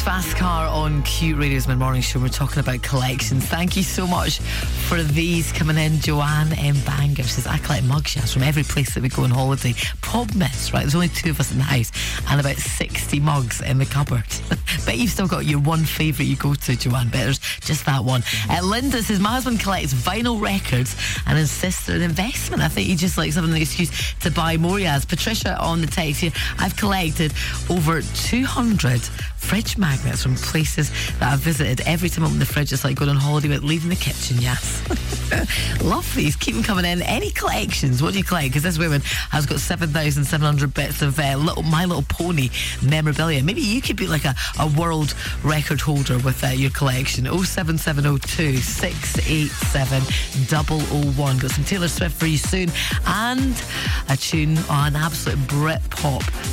Fast Car on Q Radio's Mid-Morning Show. We're talking about collections. Thank you so much for these coming in. Joanne M. Banger says, I collect mugshots from every place that we go on holiday. Problem is, right, there's only 2 of us in the house and about 60 mugs in the cupboard. Bet you've still got your one favourite you go to, Joanne. Bet there's just that one. Linda says, my husband collects vinyl records and insists they're an investment. I think he just likes having an excuse to buy more. Yes. Patricia on the text here, I've collected over 200 fridge magnets from places that I've visited. Every time I open the fridge, it's like going on holiday without leaving the kitchen. Yes. Love these. Keep them coming in. Any collections? What do you collect? Because this woman has got 7,700 bits of My Little Pony memorabilia. Maybe you could be like a world record holder with your collection. 07702 687 001. Got some Taylor Swift for you soon, and a tune on absolute Brit pop